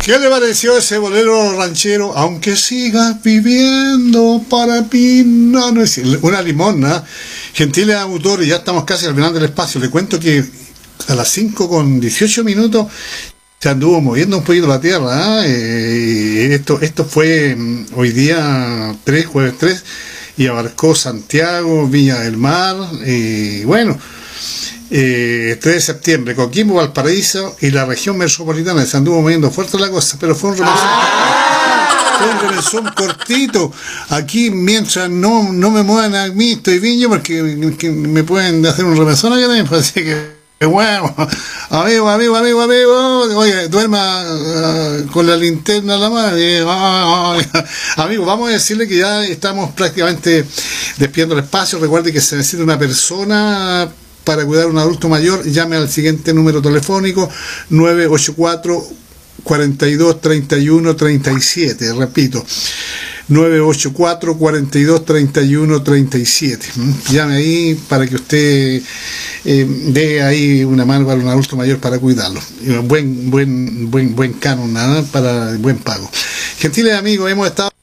¿Qué le pareció ese bolero ranchero? Aunque sigas viviendo para mí, no es una limosna. Gentiles auditores, ya estamos casi al final del espacio. Le cuento que a las 5:18 se anduvo moviendo un poquito la tierra. Esto fue hoy día 3, jueves 3, y abarcó Santiago, Viña del Mar, bueno, 3 de septiembre, Coquimbo, Valparaíso y la región metropolitana. Se anduvo moviendo fuerte la cosa, pero fue un remesón cortito. Aquí, mientras no me muevan a mí, estoy bien yo, porque me pueden hacer un remesón acá también, así que bueno, amigo, oye, duerma con la linterna a la mano. Amigo, vamos a decirle que ya estamos prácticamente despidiendo el espacio. Recuerde que se necesita una persona para cuidar a un adulto mayor. Llame al siguiente número telefónico: 984 42 31 37. Repito, 984 42 31 37. Llame ahí para que usted dé ahí una mano para un adulto mayor para cuidarlo. Buen canon, para buen pago. Gentiles amigos, hemos estado